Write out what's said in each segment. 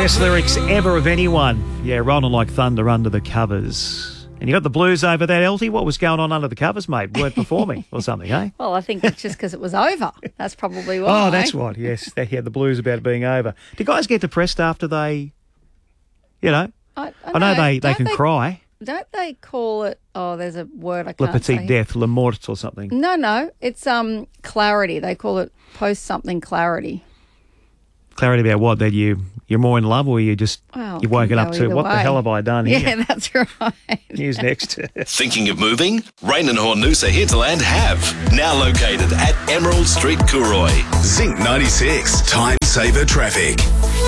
Best lyrics ever of anyone. Yeah, rolling like thunder under the covers. And you got the blues over that, Elty. What was going on under the covers, mate? Weren't performing or something, eh? Well, I think it's just because it was over. That's probably why. Oh, that's what. Yes, they had the blues about it being over. Do guys get depressed after they, you know? I know they can cry. Don't they call it? Oh, there's a word I can't Le petit say. death, le mort or something. No, it's clarity. They call it post something clarity. Clarity about what? That you're more in love, or you've woken up to what the hell have I done here? Yeah, that's right. News next. Thinking of moving? Rain and Hornusa Hinterland have. Now located at Emerald Street, Cooroy. Zinc 96. Time saver traffic.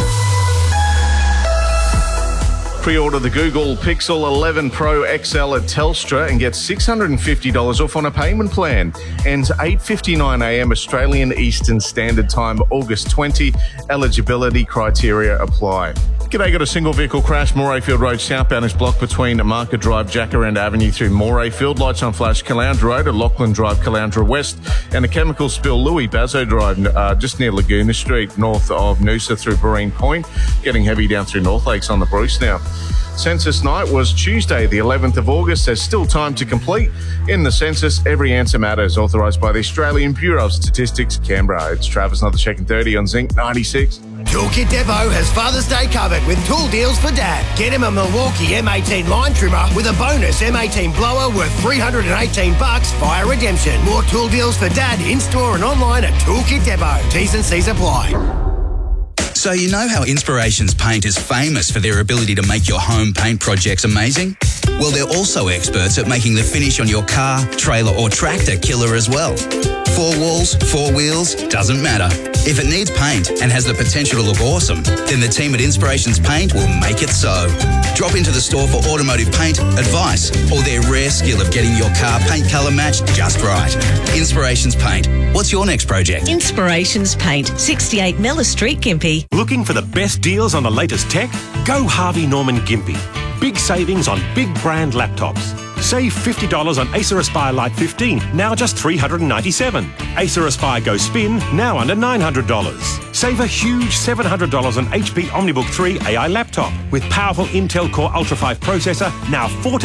Pre-order the Google Pixel 11 Pro XL at Telstra and get $650 off on a payment plan. Ends 8:59 a.m. Australian Eastern Standard Time, August 20. Eligibility criteria apply. G'day, got a single vehicle crash. Morayfield Road southbound is blocked between Market Drive, Jacaranda Avenue through Morayfield. Lights on flash, Caloundra Road at Lachlan Drive, Caloundra West. And a chemical spill, Louis Bazo Drive, just near Laguna Street, north of Noosa through Barine Point. Getting heavy down through North Lakes on the Bruce now. Census night was Tuesday, the 11th of August. There's still time to complete. In the census, every answer matters. Authorised by the Australian Bureau of Statistics, Canberra. It's Travis, another checking 30 on Zinc 96. Toolkit Depot has Father's Day covered with tool deals for Dad. Get him a Milwaukee M18 line trimmer with a bonus M18 blower worth $318 via redemption. More tool deals for Dad in-store and online at Toolkit Depot. T's and C's apply. So you know how Inspirations Paint is famous for their ability to make your home paint projects amazing? Well, they're also experts at making the finish on your car, trailer or tractor killer as well. 4 walls, 4 wheels, doesn't matter. If it needs paint and has the potential to look awesome, then the team at Inspirations Paint will make it so. Drop into the store for automotive paint, advice, or their rare skill of getting your car paint colour matched just right. Inspirations Paint. What's your next project? Inspirations Paint, 68 Mella Street, Gympie. Looking for the best deals on the latest tech? Go Harvey Norman Gympie. Big savings on big brand laptops. Save $50 on Acer Aspire Lite 15, now just $397. Acer Aspire Go Spin, now under $900. Save a huge $700 on HP OmniBook 3 AI laptop with powerful Intel Core Ultra 5 processor, now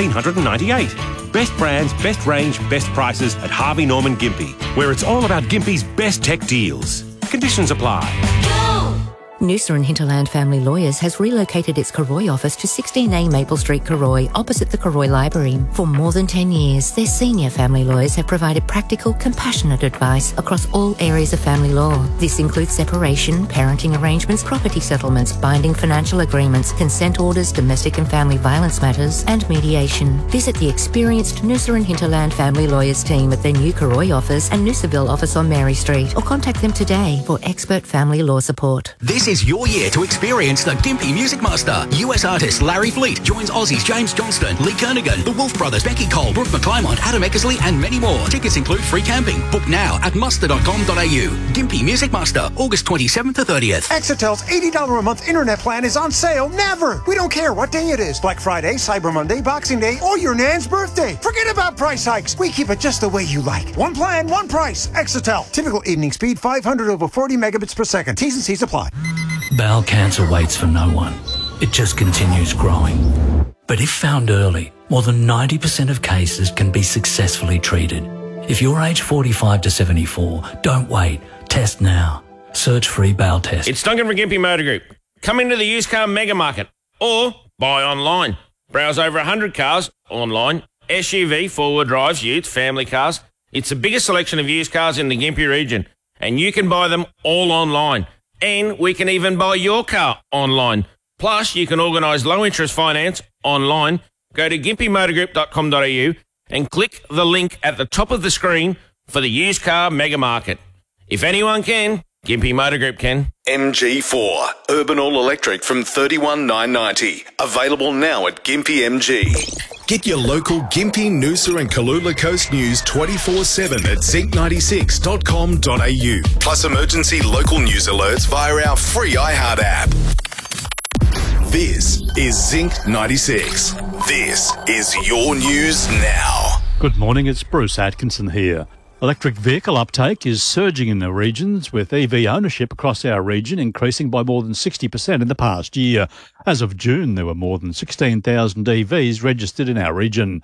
$1,498. Best brands, best range, best prices at Harvey Norman Gympie, where it's all about Gympie's best tech deals. Conditions apply. Noosa and Hinterland Family Lawyers has relocated its Cooroy office to 16A Maple Street, Cooroy, opposite the Cooroy Library. For more than 10 years, their senior family lawyers have provided practical, compassionate advice across all areas of family law. This includes separation, parenting arrangements, property settlements, binding financial agreements, consent orders, domestic and family violence matters, and mediation. Visit the experienced Noosa and Hinterland Family Lawyers team at their new Cooroy office and Noosaville office on Mary Street, or contact them today for expert family law support. This is your year to experience the Gympie Music Master. US artist Larry Fleet joins Aussies James Johnston, Lee Kernaghan, the Wolf Brothers, Becky Cole, Brooke McClymont, Adam Eckersley, and many more. Tickets include free camping. Book now at muster.com.au. Gympie Music Master, August 27th to 30th. Exetel's $80 a month internet plan is on sale never. We don't care what day it is. Black Friday, Cyber Monday, Boxing Day, or your Nan's birthday. Forget about price hikes. We keep it just the way you like. One plan, one price. Exetel. Typical evening speed 500 over 40 megabits per second. T's and C's apply. Bowel cancer waits for no one. It just continues growing. But if found early, more than 90% of cases can be successfully treated. If you're age 45 to 74, don't wait. Test now. Search free bowel test. It's Duncan from Gympie Motor Group. Come into the used car mega market or buy online. Browse over 100 cars online. SUV, four-wheel drives, utes, family cars. It's the biggest selection of used cars in the Gympie region, and you can buy them all online. And we can even buy your car online. Plus, you can organise low-interest finance online. Go to gympiemotorgroup.com.au and click the link at the top of the screen for the used car mega market. If anyone can, Gympie Motor Group can. MG4, urban all-electric from $31,990. Available now at Gympie MG. Get your local Gympie, Noosa and Kalula Coast news 24/7 at zinc96.com.au. Plus emergency local news alerts via our free iHeart app. This is Zinc 96. This is your news now. Good morning, it's Bruce Atkinson here. Electric vehicle uptake is surging in the regions, with EV ownership across our region increasing by more than 60% in the past year. As of June, there were more than 16,000 EVs registered in our region.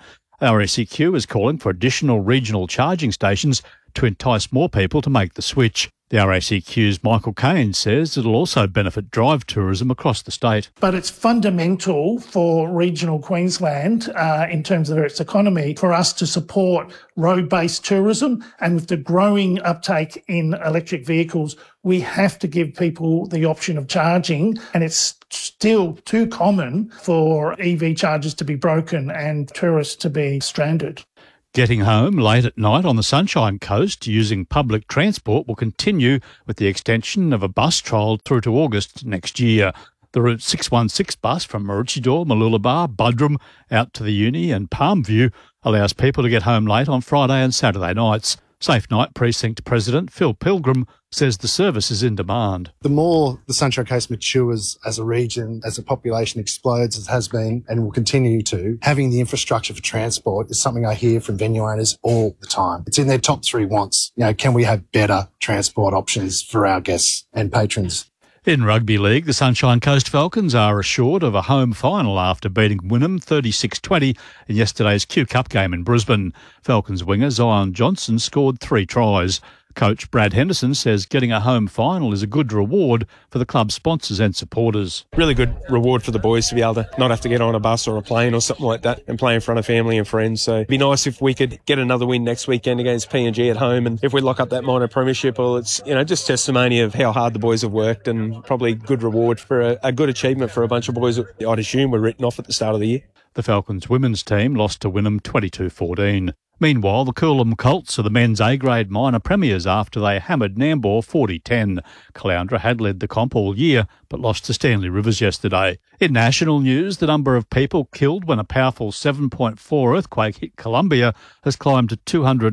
RACQ is calling for additional regional charging stations to entice more people to make the switch. The RACQ's Michael Kane says it'll also benefit drive tourism across the state. But it's fundamental for regional Queensland in terms of its economy for us to support road-based tourism. And with the growing uptake in electric vehicles, we have to give people the option of charging. And it's still too common for EV chargers to be broken and tourists to be stranded. Getting home late at night on the Sunshine Coast using public transport will continue with the extension of a bus trial through to August next year. The Route 616 bus from Maroochydore, Mooloolaba, Buderim out to the Uni and Palmview allows people to get home late on Friday and Saturday nights. Safe Night Precinct President Phil Pilgrim says the service is in demand. The more the Sunshine Coast matures as a region, as the population explodes, as it has been and will continue to, having the infrastructure for transport is something I hear from venue owners all the time. It's in their top 3 wants. Can we have better transport options for our guests and patrons? In Rugby League, the Sunshine Coast Falcons are assured of a home final after beating Wynnum 36-20 in yesterday's Q Cup game in Brisbane. Falcons winger Zion Johnson scored 3 tries. Coach Brad Henderson says getting a home final is a good reward for the club's sponsors and supporters. Really good reward for the boys to be able to not have to get on a bus or a plane or something like that and play in front of family and friends. So it'd be nice if we could get another win next weekend against PNG at home. And if we lock up that minor premiership, well, it's, just testimony of how hard the boys have worked and probably good reward for a good achievement for a bunch of boys that I'd assume were written off at the start of the year. The Falcons women's team lost to Wynnum 22-14. Meanwhile, the Coolum Colts are the men's A-grade minor premiers after they hammered Nambour 40-10. Caloundra had led the comp all year, but lost to Stanley Rivers yesterday. In national news, the number of people killed when a powerful 7.4 earthquake hit Colombia has climbed to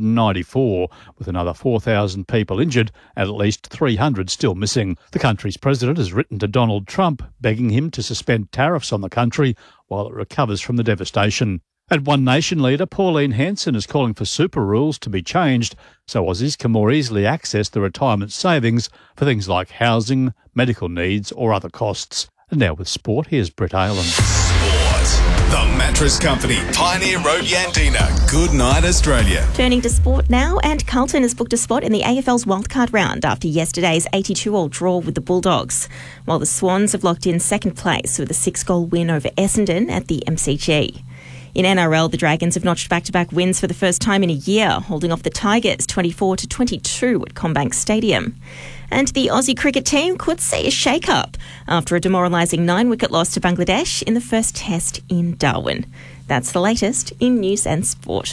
294, with another 4,000 people injured and at least 300 still missing. The country's president has written to Donald Trump, begging him to suspend tariffs on the country while it recovers from the devastation. And One Nation leader Pauline Hanson is calling for super rules to be changed so Aussies can more easily access the retirement savings for things like housing, medical needs or other costs. And now with sport, here's Brett Aylan. Sport. The Mattress Company, Pioneer Road, Yandina. Good night, Australia. Turning to sport now, and Carlton has booked a spot in the AFL's wildcard round after yesterday's 82-all draw with the Bulldogs, while the Swans have locked in second place with a 6-goal win over Essendon at the MCG. In NRL, the Dragons have notched back-to-back wins for the first time in a year, holding off the Tigers 24-22 at CommBank Stadium. And the Aussie cricket team could see a shake-up after a demoralising 9-wicket loss to Bangladesh in the first test in Darwin. That's the latest in news and sport.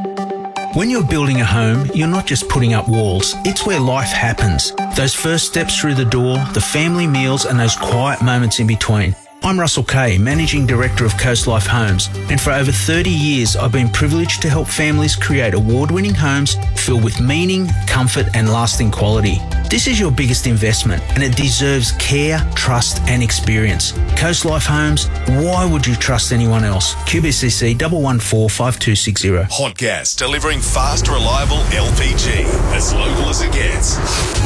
When you're building a home, you're not just putting up walls. It's where life happens. Those first steps through the door, the family meals and those quiet moments in between. I'm Russell Kay, Managing Director of Coast Life Homes, and for over 30 years I've been privileged to help families create award-winning homes filled with meaning, comfort and lasting quality. This is your biggest investment and it deserves care, trust and experience. Coast Life Homes, why would you trust anyone else? QBCC 1145260. Hot Gas, delivering fast, reliable LPG. As local as it gets.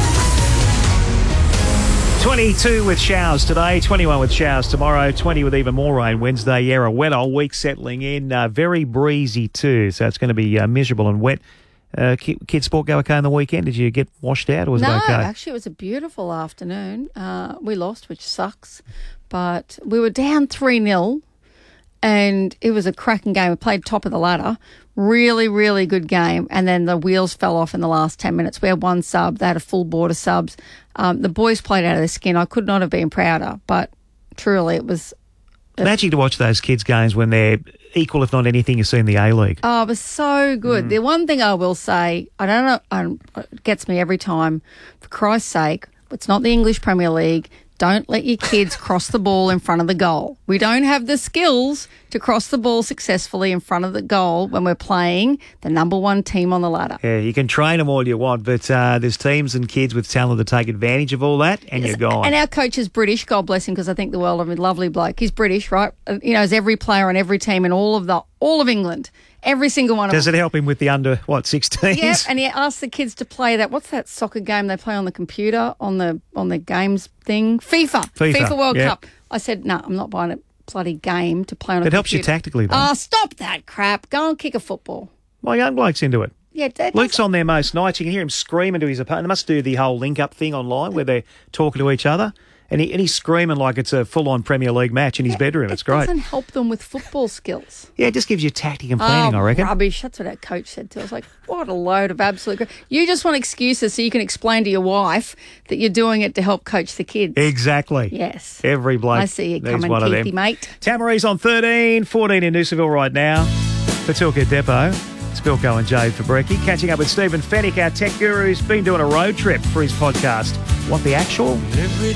22 with showers today, 21 with showers tomorrow, 20 with even more rain Wednesday. Yeah, a wet old week settling in. Very breezy too, so it's going to be miserable and wet. Kids sport go okay on the weekend? Did you get washed out or was it okay? No, actually it was a beautiful afternoon. We lost, which sucks, but we were down 3-0 and it was a cracking game. We played top of the ladder. Really, really good game. And then the wheels fell off in the last 10 minutes. We had one sub. They had a full board of subs. The boys played out of their skin. I could not have been prouder, but truly it was... Magic to watch those kids' games when they're equal, if not anything, you see in the A-League. Oh, it was so good. The one thing I will say, I don't know, it gets me every time, for Christ's sake, it's not the English Premier League. Don't let your kids cross the ball in front of the goal. We don't have the skills to cross the ball successfully in front of the goal when we're playing the number one team on the ladder. Yeah, you can train them all you want, but there's teams and kids with talent to take advantage of all that, and you're gone. And our coach is British, God bless him, because I think the world of him, lovely bloke. He's British, right? As every player on every team in all of England. Every single one of them. Does it help him with the under, 16s? Yep, and he asked the kids to play that. What's that soccer game they play on the computer, on the games thing? FIFA World Cup. I said, no, I'm not buying a bloody game to play on a computer. It helps you tactically, though. Oh, stop that crap. Go and kick a football. My young bloke's into it. Yeah, Luke's on there most nights. You can hear him screaming to his opponent. They must do the whole link-up thing online where they're talking to each other. And he's screaming like it's a full-on Premier League match in his bedroom. It's great. It doesn't help them with football skills. Yeah, it just gives you tactic and planning, I reckon. Rubbish. That's what our coach said to us. Like, what a load of absolute... You just want excuses so you can explain to your wife that you're doing it to help coach the kids. Exactly. Yes. Every bloke. I see you needs coming, one of Keithy, them. mate. Tamari's on 13, 14 in Noosaville right now. Patuka Depot. It's Bilko and Jade for brekkie. Catching up with Stephen Fennick, our tech guru, who's been doing a road trip for his podcast. Want the actual?